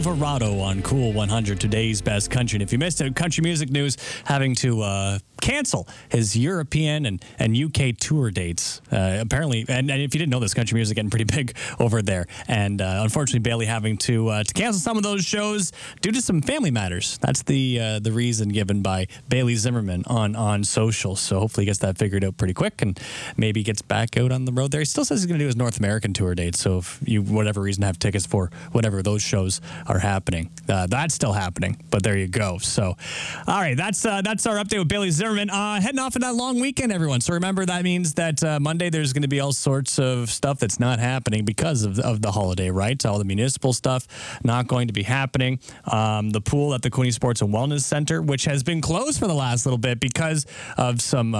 Verado on Cool 100, today's best country. And if you missed it, country music news having to cancel his European and UK tour dates. Apparently, and if you didn't know this, country music getting pretty big over there. And unfortunately, Bailey having to cancel some of those shows due to some family matters. That's the reason given by Bailey Zimmerman on social. So hopefully he gets that figured out pretty quick and maybe gets back out on the road there. He still says he's going to do his North American tour dates. So if you, whatever reason, have tickets for whatever those shows are happening. That's still happening, but there you go. So, all right, that's our update with Bailey Zimmerman. Heading off in that long weekend, everyone. So remember, that means that Monday there's going to be all sorts of stuff that's not happening because of the holiday, right? All the municipal stuff not going to be happening. The pool at the Queenie Sports and Wellness Center, which has been closed for the last little bit because of some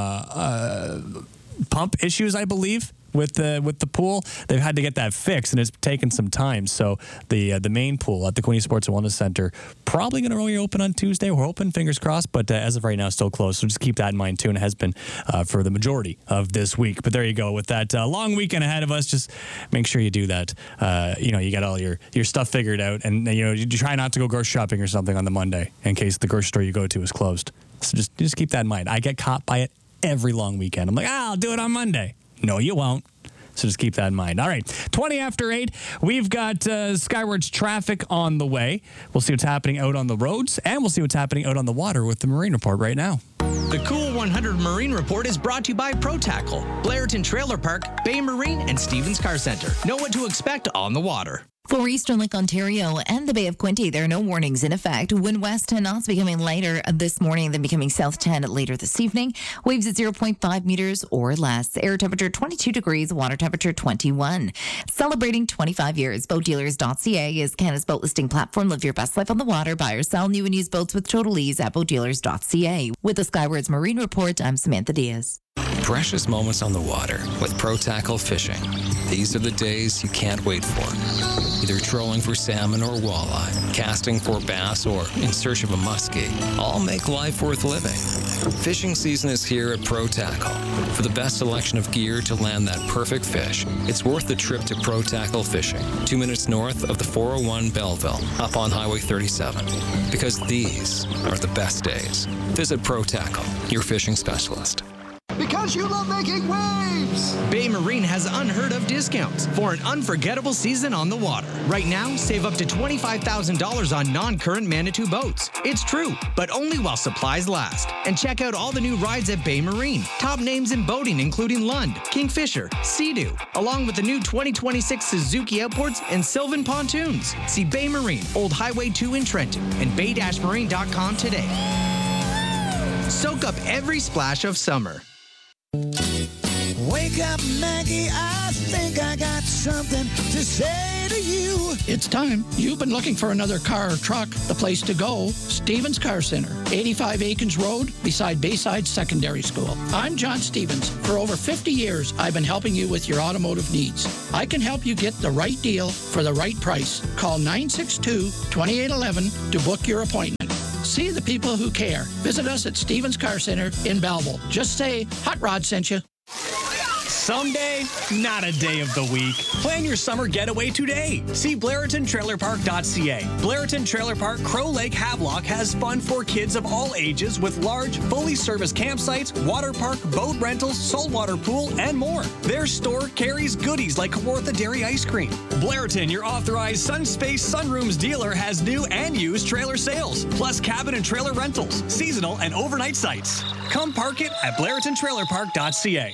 pump issues, I believe. With the pool, they've had to get that fixed, and it's taken some time. So the main pool at the Queenie Sports and Wellness Center probably going to reopen on Tuesday. We're hoping, fingers crossed, but as of right now, still closed. So just keep that in mind too, and it has been for the majority of this week. But there you go. With that long weekend ahead of us, just make sure you do that. You got all your stuff figured out, and you try not to go grocery shopping or something on the Monday in case the grocery store you go to is closed. So just keep that in mind. I get caught by it every long weekend. I'm like, I'll do it on Monday. No, you won't. So just keep that in mind. All right, 20 after 8, we've got Skywards traffic on the way. We'll see what's happening out on the roads, and we'll see what's happening out on the water with the Marine Report right now. The Cool 100 Marine Report is brought to you by Pro Tackle, Blairton Trailer Park, Bay Marine, and Stevens Car Center. Know what to expect on the water. For Eastern Lake, Ontario and the Bay of Quinte, there are no warnings in effect. Wind west 10 knots becoming lighter this morning, then becoming south 10 later this evening. Waves at 0.5 meters or less. Air temperature 22 degrees, water temperature 21. Celebrating 25 years, BoatDealers.ca is Canada's boat listing platform. Live your best life on the water. Buy or sell new and used boats with total ease at BoatDealers.ca. With the Skywards Marine Report, I'm Samantha Diaz. Precious moments on the water with Pro Tackle Fishing. These are the days you can't wait for. Either trolling for salmon or walleye, casting for bass, or in search of a muskie. All make life worth living. Fishing season is here at Pro Tackle. For the best selection of gear to land that perfect fish, it's worth the trip to Pro Tackle Fishing, 2 minutes north of the 401 Belleville, up on Highway 37. Because these are the best days. Visit Pro Tackle, your fishing specialist. Because you love making waves! Bay Marine has unheard of discounts for an unforgettable season on the water. Right now, save up to $25,000 on non-current Manitou boats. It's true, but only while supplies last. And check out all the new rides at Bay Marine. Top names in boating including Lund, Kingfisher, Sea-Doo, along with the new 2026 Suzuki Outboards and Sylvan Pontoons. See Bay Marine, Old Highway 2 in Trenton, and bay-marine.com today. Soak up every splash of summer. Wake up, Maggie, I think I got something to say to you. It's time. You've been looking for another car or truck. The place to go, Stevens Car Center, 85 Aikens Road, beside Bayside Secondary School. I'm John Stevens. For over 50 years, I've been helping you with your automotive needs. I can help you get the right deal for the right price. Call 962-2811 to book your appointment. See the people who care. Visit us at Stevens Car Center in Belleville. Just say, Hot Rod sent you. Someday, not a day of the week. Plan your summer getaway today. See BlairtonTrailerPark.ca. Blairton Trailer Park, Crow Lake, Havelock has fun for kids of all ages with large, fully serviced campsites, water park, boat rentals, saltwater pool, and more. Their store carries goodies like Kawartha Dairy Ice Cream. Blairton, your authorized Sunspace Sunrooms dealer, has new and used trailer sales, plus cabin and trailer rentals, seasonal and overnight sites. Come park it at BlairtonTrailerPark.ca.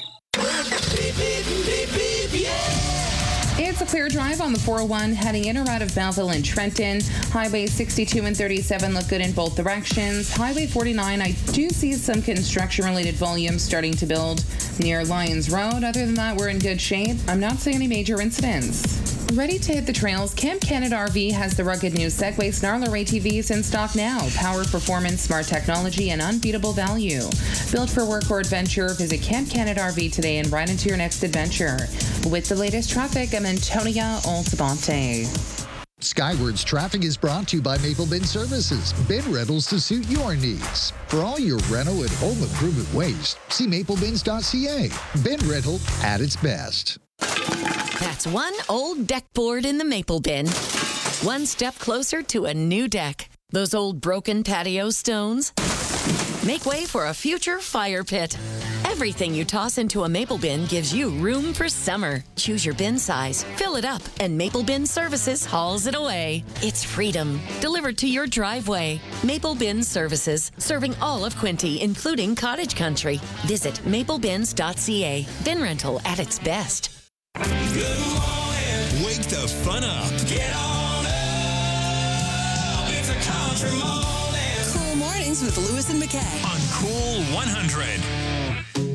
It's a clear drive on the 401 heading in or out of Belleville and Trenton. Highway 62 and 37 look good in both directions. Highway 49, I do see some construction-related volume starting to build near Lyons Road. Other than that, we're in good shape. I'm not seeing any major incidents. Ready to hit the trails? Camp Canada RV has the rugged new Segway Snarler ATVs in stock now. Power, performance, smart technology, and unbeatable value. Built for work or adventure, visit Camp Canada RV today and ride into your next adventure. With the latest traffic, I'm Antonia Altabante. Skywards Traffic is brought to you by Maple Bin Services. Bin rentals to suit your needs. For all your reno and home improvement waste, see maplebins.ca. Bin rental at its best. That's one old deck board in the maple bin. One step closer to a new deck. Those old broken patio stones? Make way for a future fire pit. Everything you toss into a Maple Bin gives you room for summer. Choose your bin size, fill it up, and Maple Bin Services hauls it away. It's freedom, delivered to your driveway. Maple Bin Services, serving all of Quinte, including cottage country. Visit maplebins.ca. Bin rental at its best. Good morning. Wake the fun up. Get on up. It's a country morning. Cool mornings with Lewis and McKay On Cool 100.